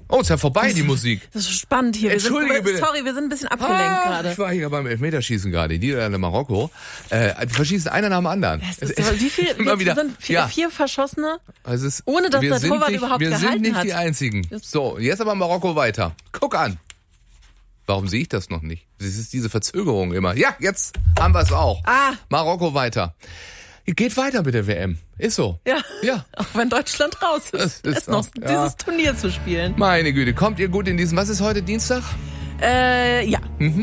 Oh, ist ja vorbei, die Musik. Das ist spannend hier. Entschuldige bitte. Sorry, wir sind ein bisschen abgelenkt gerade. Ich war hier beim Elfmeterschießen gerade, die Niederlande Marokko. Die verschießen einer nach dem anderen. Wie viel? Immer wieder. Sind vier Verschossene, Also es ist, ohne dass der Torwart überhaupt gehalten hat. Wir sind nicht die Einzigen. So, jetzt aber Marokko weiter. Guck an. Warum sehe ich das noch nicht? Das ist diese Verzögerung immer. Ja, jetzt haben wir es auch. Marokko weiter. Geht weiter mit der WM. Ist so. Ja. Auch wenn Deutschland raus ist. Es ist noch dieses Turnier zu spielen. Meine Güte, kommt ihr gut in diesen... Was ist heute, Dienstag? Ja.